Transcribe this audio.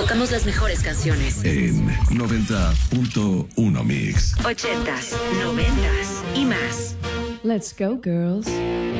Tocamos las mejores canciones. En 90.1 Mix. 80s, 90s y más. Let's go, girls.